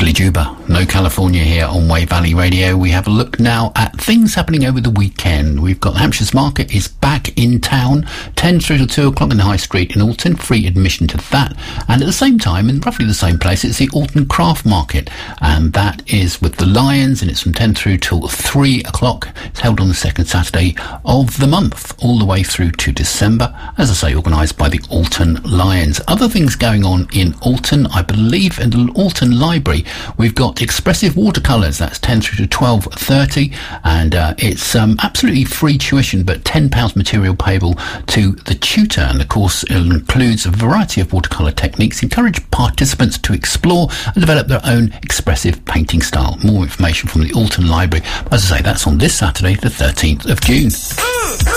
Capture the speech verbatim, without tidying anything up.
Billy Juba, No California here on Wave Valley Radio. We have a look now at things happening over the weekend. We've got Hampshire's Market is back in town, ten through to two o'clock in the High Street in Alton, free admission to that. And at the same time, in roughly the same place, it's the Alton Craft Market. And that is with the Lions, and it's from ten through till three o'clock. It's held on the second Saturday of the month, all the way through to December. As I say, organised by the Alton Lions. Other things going on in Alton, I believe in the Alton Library, we've got Expressive Watercolours. That's ten through to twelve thirty, and uh, it's um, absolutely free tuition, but ten pounds material payable to the tutor. And of course, it includes a variety of watercolour techniques. Encourage participants to explore and develop their own expressive painting style. More information from the Alton Library. As I say, that's on this Saturday, the thirteenth of June.